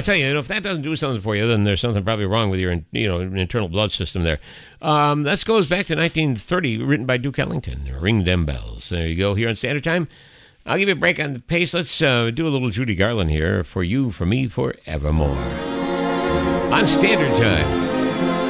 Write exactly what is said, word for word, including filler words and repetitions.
I tell you, you know, if that doesn't do something for you, then there's something probably wrong with your, you know, internal blood system there. Um, that goes back to nineteen thirty, written by Duke Ellington. Ring them bells. There you go. Here on Standard Time. I'll give you a break on the pace. Let's uh, do a little Judy Garland here. For you, for me, forevermore. On Standard Time.